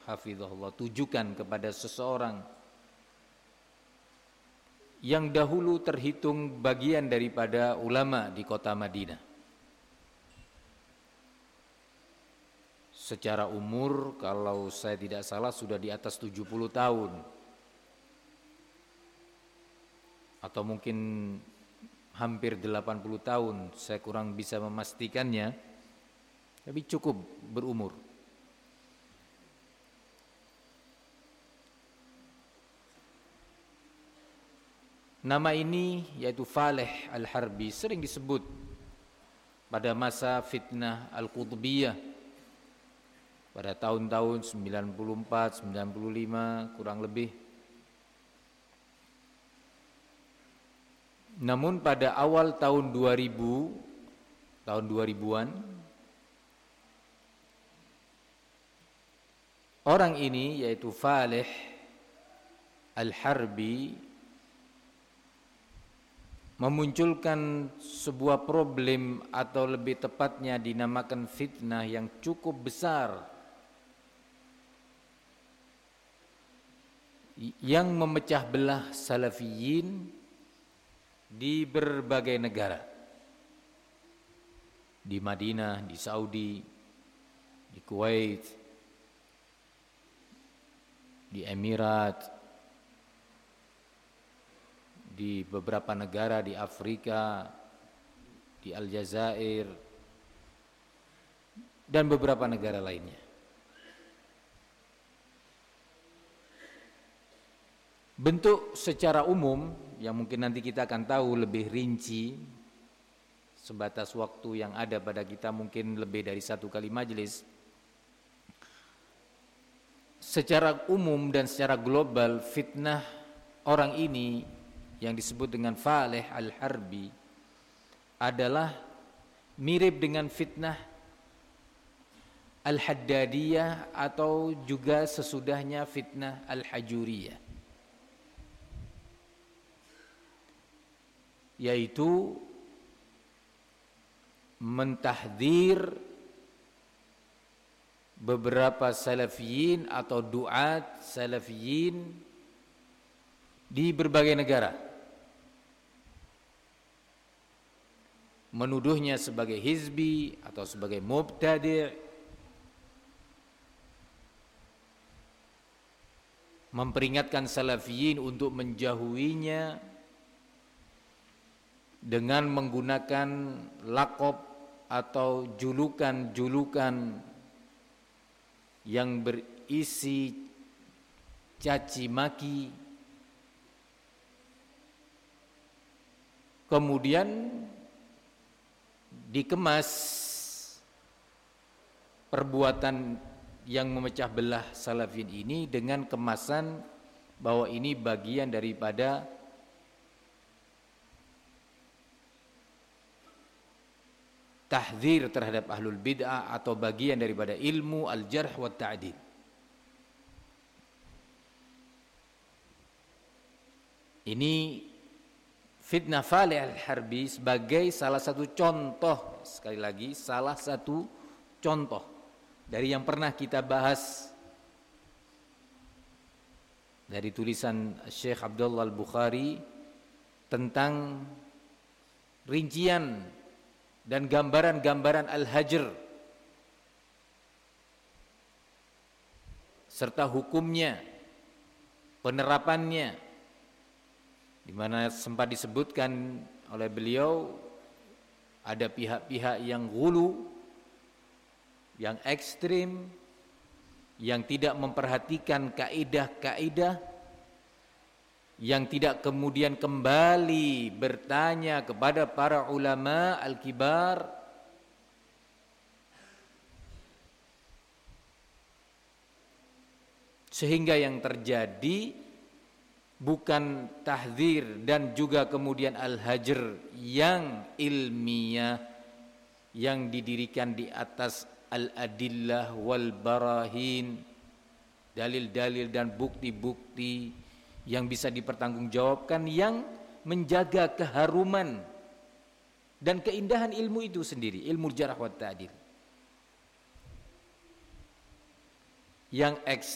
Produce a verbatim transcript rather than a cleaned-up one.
hafizahullah tujukan kepada seseorang yang dahulu terhitung bagian daripada ulama di kota Madinah. Secara umur kalau saya tidak salah sudah di atas tujuh puluh tahun. Atau mungkin hampir delapan puluh tahun, saya kurang bisa memastikannya. Tapi cukup berumur. Nama ini yaitu Faleh Al-Harbi sering disebut pada masa fitnah Al-Qutbiyah pada tahun-tahun sembilan puluh empat, sembilan puluh lima kurang lebih. Namun pada awal tahun dua ribu, tahun dua ribuan, orang ini yaitu Faleh Al-Harbi memunculkan sebuah problem atau lebih tepatnya dinamakan fitnah yang cukup besar yang memecah belah salafiyin di berbagai negara, di Madinah, di Saudi, di Kuwait, di Emirat, di beberapa negara di Afrika, di Aljazair, dan beberapa negara lainnya. Bentuk secara umum yang mungkin nanti kita akan tahu lebih rinci, sebatas waktu yang ada pada kita mungkin lebih dari satu kali majelis. Secara umum dan secara global, fitnah orang ini yang disebut dengan Faleh Al-Harbi adalah mirip dengan fitnah Al-Haddadiyah atau juga sesudahnya fitnah Al-Hajuriyah, yaitu mentahdzir beberapa salafiyin atau duat salafiyin di berbagai negara, menuduhnya sebagai hizbi atau sebagai mubtadi', memperingatkan salafiyin untuk menjauhinya dengan menggunakan laqab atau julukan-julukan yang berisi caci maki. Kemudian dikemas perbuatan yang memecah belah salafin ini dengan kemasan bahwa ini bagian daripada tahdzir terhadap ahlul bid'ah atau bagian daripada ilmu al-jarh wa ta'dil. Ini fitnah Faleh Al-Harbi sebagai salah satu contoh, sekali lagi salah satu contoh dari yang pernah kita bahas dari tulisan Syekh Abdullah Al-Bukhari tentang rincian dan gambaran-gambaran Al-Hajr serta hukumnya, penerapannya, di mana sempat disebutkan oleh beliau ada pihak-pihak yang ghulu, yang ekstrim, yang tidak memperhatikan kaidah-kaidah, yang tidak kemudian kembali bertanya kepada para ulama al-kibar, sehingga yang terjadi bukan tahdzir dan juga kemudian al-hajr yang ilmiah yang didirikan di atas al-adillah wal barahin, dalil-dalil dan bukti-bukti yang bisa dipertanggungjawabkan, yang menjaga keharuman dan keindahan ilmu itu sendiri, ilmu jarh wa ta'dil. Yang